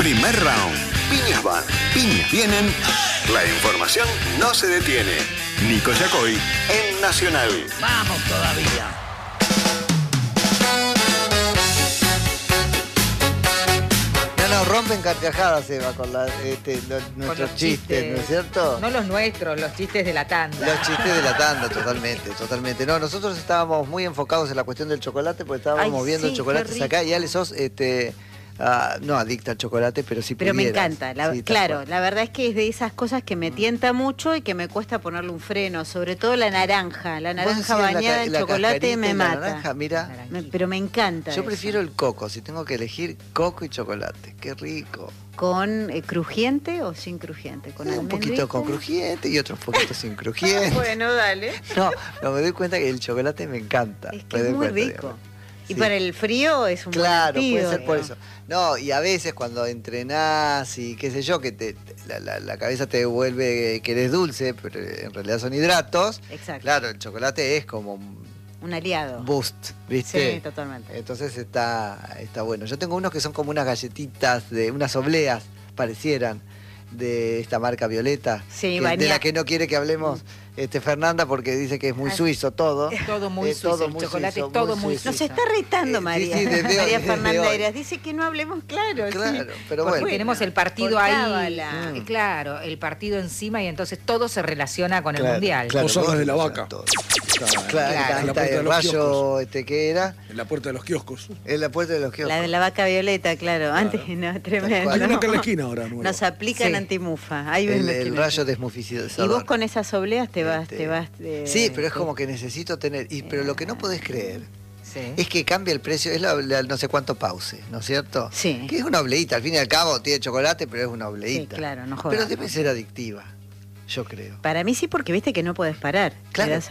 Primer round. Piñas van, piñas vienen. La información no se detiene. Nico Yacoy en Nacional. Vamos todavía. Nos rompen carcajadas, Eva, con nuestros chistes, ¿no es cierto? No los nuestros, los chistes de la tanda. Los chistes de la tanda, totalmente. No, nosotros estábamos muy enfocados en la cuestión del chocolate, porque estábamos viendo chocolates acá y Ale sos, no adicta al chocolate, pero sí Pero pudieras. me encanta, claro, la verdad es que es de esas cosas que me tienta mucho y que me cuesta ponerle un freno, sobre todo la naranja bañada en chocolate me mata. Naranja, mira, pero me encanta. Yo prefiero el coco, si tengo que elegir coco y chocolate, qué rico. ¿Con crujiente o sin crujiente? ¿Con un poquito con crujiente y otros poquitos sin crujiente. Bueno, dale. No, me doy cuenta que el chocolate me encanta. Es que es muy rico. Digamos. Y para el frío es un claro, buen puede ser por eso. No, y a veces cuando entrenás y qué sé yo, que la cabeza te vuelve que eres dulce, pero en realidad son hidratos. Exacto. Claro, el chocolate es como un aliado. Boost, ¿viste? Sí, totalmente. Entonces está bueno. Yo tengo unos que son como unas galletitas, unas obleas, parecieran, de esta marca Violeta, sí, de la que no quiere que hablemos Fernanda, porque dice que es muy suizo todo. Todo muy suizo, el chocolate es todo muy suizo. Nos está retando María. Sí, María Fernanda dice que no hablemos claro. Claro, sí. pero porque bueno. tenemos el partido ahí. Claro, el partido encima y entonces todo se relaciona con el mundial. Claro, vos sos de la vaca. Claro, está el rayo, ¿qué era? En la puerta de los kioscos. En la puerta de los kioscos. La de la vaca violeta, claro. Antes, no, tremendo. Hay una acá en la esquina ahora. Nueva. Nos aplican antimufa. Hay el rayo desmuficizador. Y vos con esas obleas te vas. Sí, pero es como que necesito tener. Pero lo que no podés creer es que cambia el precio. Es la no sé cuánto pause, ¿no es cierto? Sí. Que es una obleíta. Al fin y al cabo tiene chocolate, pero es una obleíta. Sí, claro, no jodas. Pero debe ser adictiva. Yo creo. Para mí sí, porque viste que no podés parar. Claro,